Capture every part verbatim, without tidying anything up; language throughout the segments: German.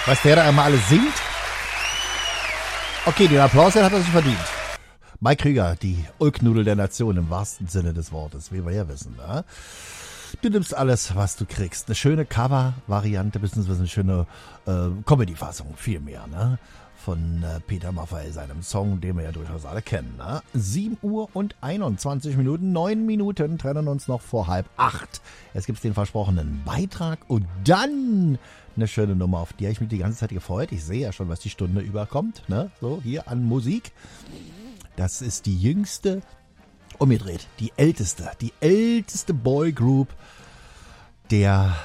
Was der da immer alles singt? Okay, den Applaus den hat er sich verdient. Mike Krüger, die Ulknudel der Nation im wahrsten Sinne des Wortes, wie wir ja wissen. Ne? Du nimmst alles, was du kriegst. Eine schöne Cover-Variante, beziehungsweise eine schöne äh, Comedy-Fassung, viel mehr, ne? Von äh, Peter Maffay, seinem Song, den wir ja durchaus alle kennen. Ne? sieben Uhr und einundzwanzig Minuten, neun Minuten trennen uns noch vor halb acht. Jetzt gibt's den versprochenen Beitrag und dann eine schöne Nummer, auf die habe ich mich die ganze Zeit gefreut. Ich sehe ja schon, was die Stunde überkommt, ne? So, hier an Musik. Das ist die jüngste, umgedreht, die älteste, die älteste Boygroup der,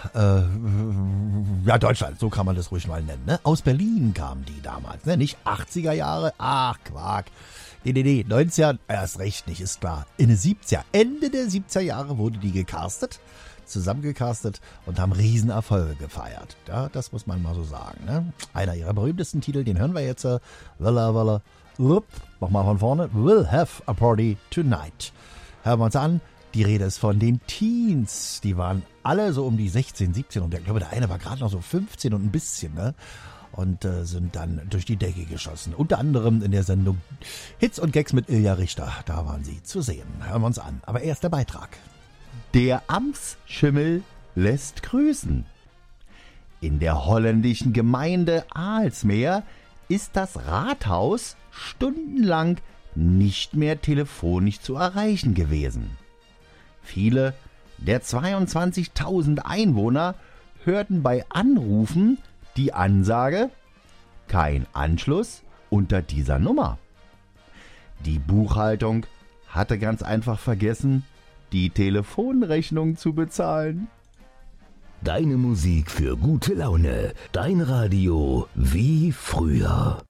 äh, ja, Deutschland, so kann man das ruhig mal nennen, ne? Aus Berlin kamen die damals, ne? Nicht achtziger Jahre, ach, Quark. Nee, nee, nee, neunziger, erst recht nicht, ist klar. In den siebziger, Ende der siebziger Jahre wurde die gecastet, zusammengecastet und haben Riesenerfolge gefeiert. Ja, das muss man mal so sagen, ne? Einer ihrer berühmtesten Titel, den hören wir jetzt, äh, Walla Walla, Lup, nochmal von vorne, We'll have a party tonight. Hören wir uns an. Die Rede ist von den Teens. Die waren alle so um die sechzehn, siebzehn und ich glaube, der eine war gerade noch so fünfzehn und ein bisschen, ne? Und äh, sind dann durch die Decke geschossen. Unter anderem in der Sendung Hits und Gags mit Ilja Richter. Da waren sie zu sehen. Hören wir uns an. Aber erst der Beitrag. Der Amtsschimmel lässt grüßen. In der holländischen Gemeinde Aalsmeer ist das Rathaus stundenlang nicht mehr telefonisch zu erreichen gewesen. Viele der zweiundzwanzigtausend Einwohner hörten bei Anrufen die Ansage: kein Anschluss unter dieser Nummer. Die Buchhaltung hatte ganz einfach vergessen, die Telefonrechnung zu bezahlen. Deine Musik für gute Laune, dein Radio wie früher.